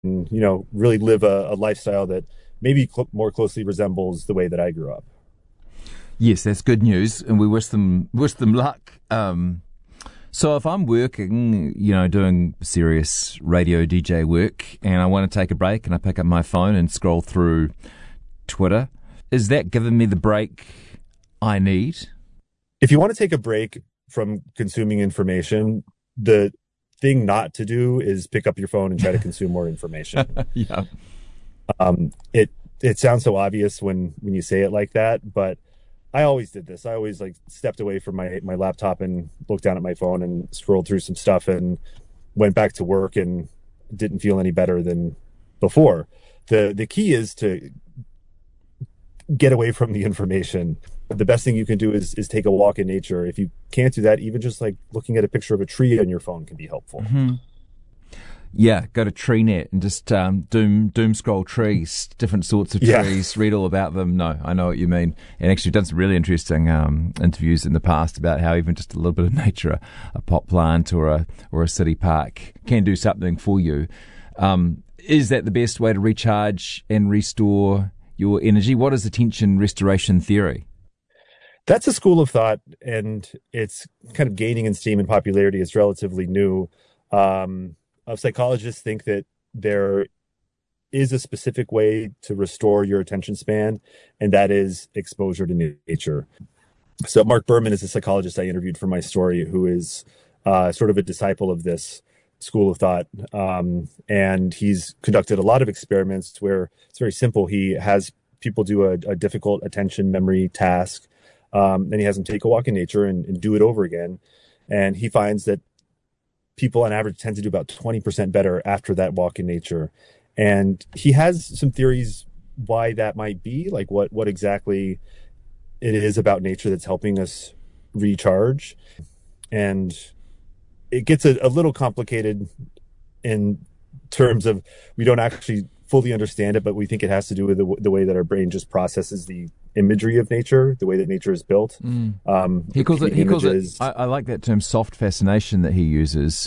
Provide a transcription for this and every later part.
and, really live a lifestyle that maybe more closely resembles the way that I grew up. Yes, that's good news, and we wish them luck. So if I'm working, doing serious radio DJ work, and I want to take a break, and I pick up my phone and scroll through Twitter, is that giving me the break I need? If you want to take a break from consuming information, the thing not to do is pick up your phone and try to consume more information. Yeah. It sounds so obvious when you say it like that, but I always did this. I always stepped away from my laptop and looked down at my phone and scrolled through some stuff and went back to work and didn't feel any better than before. The key is to get away from the information. The best thing you can do is take a walk in nature. If you can't do that, even just looking at a picture of a tree on your phone can be helpful. Mm-hmm. Yeah, go to TreeNet and just doom scroll trees, different sorts of trees, read all about them. No, I know what you mean. And actually done some really interesting interviews in the past about how even just a little bit of nature, a pot plant or a city park can do something for you. Is that the best way to recharge and restore your energy? What is attention restoration theory? That's a school of thought, and it's kind of gaining in steam and popularity. It's relatively new. Psychologists think that there is a specific way to restore your attention span, and that is exposure to nature. So Mark Berman is a psychologist I interviewed for my story, who is sort of a disciple of this school of thought. And he's conducted a lot of experiments where it's very simple. He has people do a difficult attention memory task. Then he has them take a walk in nature and do it over again. And he finds that people on average tend to do about 20% better after that walk in nature. And he has some theories why that might be, like what exactly it is about nature that's helping us recharge. And it gets a little complicated in terms of we don't actually fully understand it, but we think it has to do with the way that our brain just processes the imagery of nature, the way that nature is built. He calls it. I like that term, soft fascination, that he uses.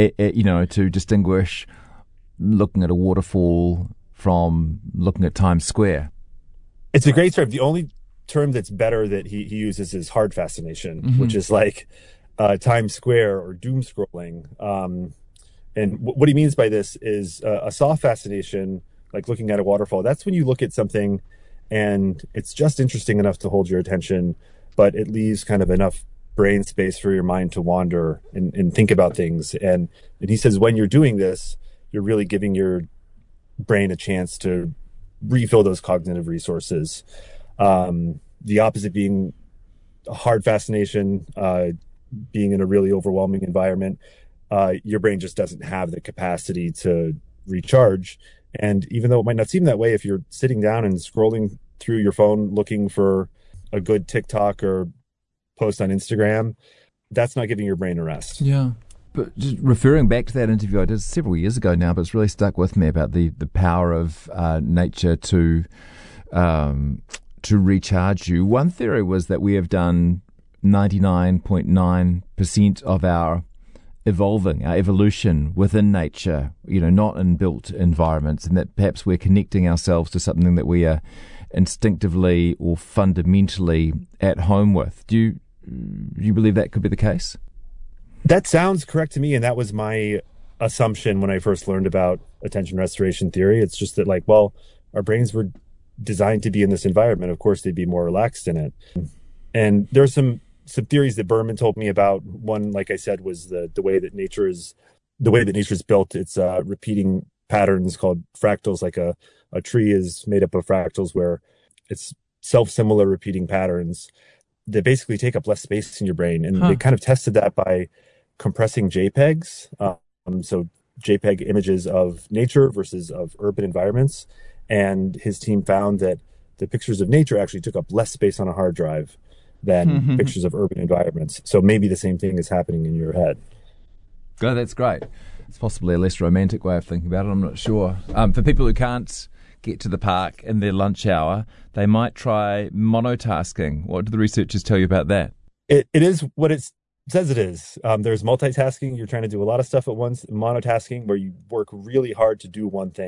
To distinguish looking at a waterfall from looking at Times Square. It's a great term. The only term that's better that he uses is hard fascination, which is like Times Square or doom scrolling. And what he means by this is a soft fascination, like looking at a waterfall. That's when you look at something and it's just interesting enough to hold your attention, but it leaves kind of enough brain space for your mind to wander and think about things. And he says when you're doing this, you're really giving your brain a chance to refill those cognitive resources. The opposite being a hard fascination, being in a really overwhelming environment, your brain just doesn't have the capacity to recharge. And even though it might not seem that way, if you're sitting down and scrolling through your phone looking for a good TikTok or post on Instagram, that's not giving your brain a rest. Yeah. But just referring back to that interview I did several years ago now, but it's really stuck with me about the power of nature to recharge you. One theory was that we have done 99.9% of our evolution within nature, not in built environments, and that perhaps we're connecting ourselves to something that we are instinctively or fundamentally at home with. Do you believe that could be the case? That sounds correct to me, and that was my assumption when I first learned about attention restoration theory. It's just that, our brains were designed to be in this environment. Of course, they'd be more relaxed in it. And there's some theories that Berman told me about. One, like I said, was the way that nature is built. It's repeating patterns called fractals. Like a tree is made up of fractals where it's self-similar repeating patterns that basically take up less space in your brain. And they kind of tested that by compressing JPEGs. So JPEG images of nature versus of urban environments. And his team found that the pictures of nature actually took up less space on a hard drive than pictures of urban environments. So maybe the same thing is happening in your head. Oh, that's great. It's possibly a less romantic way of thinking about it. I'm not sure. For people who can't get to the park in their lunch hour, they might try monotasking. What do the researchers tell you about that? It is what it says it is. There's multitasking. You're trying to do a lot of stuff at once. Monotasking, where you work really hard to do one thing.